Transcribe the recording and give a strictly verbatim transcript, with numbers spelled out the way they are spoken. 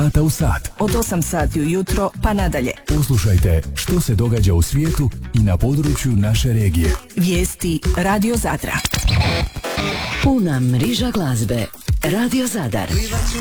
sata u sat. Od osam sati ujutro pa nadalje. Poslušajte što se događa u svijetu i na području naše regije. Vijesti Radio Zadra. Puna mriža glazbe. Radio Zadar.